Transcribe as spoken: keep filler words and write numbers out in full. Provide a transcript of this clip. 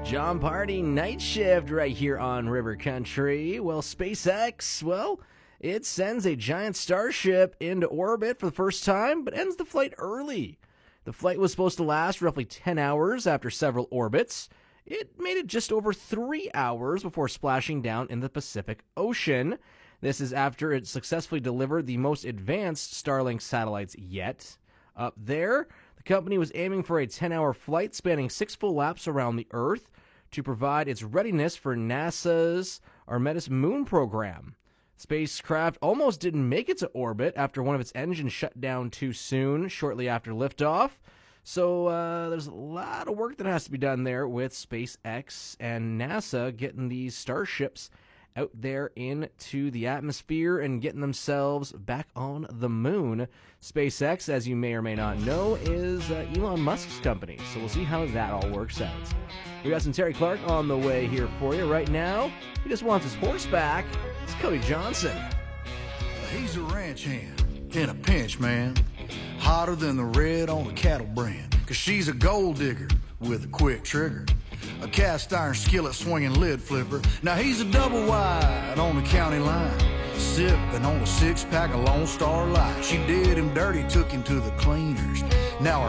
John Party Night Shift right here on River Country. Well, SpaceX, well, it sends a giant starship into orbit for the first time, but ends the flight early. The flight was supposed to last roughly ten hours after several orbits. It made it just over three hours before splashing down in the Pacific Ocean. This is after it successfully delivered the most advanced Starlink satellites yet. Up there, the company was aiming for a ten-hour flight spanning six full laps around the Earth to provide its readiness for NASA's Artemis moon program. Spacecraft almost didn't make it to orbit after one of its engines shut down too soon, shortly after liftoff. So uh, there's a lot of work that has to be done there with SpaceX and NASA getting these starships out there into the atmosphere and getting themselves back on the moon. SpaceX, as you may or may not know, is uh, Elon Musk's company, so we'll see how that all works out. We got some Terry Clark on the way here for you right now. He just wants his horse back. It's Cody Johnson. He's a ranch hand in a pinch, man. Hotter than the red on a cattle brand. Cause she's a gold digger with a quick trigger. A cast iron skillet swinging lid flipper. Now he's a double wide on the county line, sipping on a six pack of Lone Star Light. She did him dirty, took him to the cleaners. Now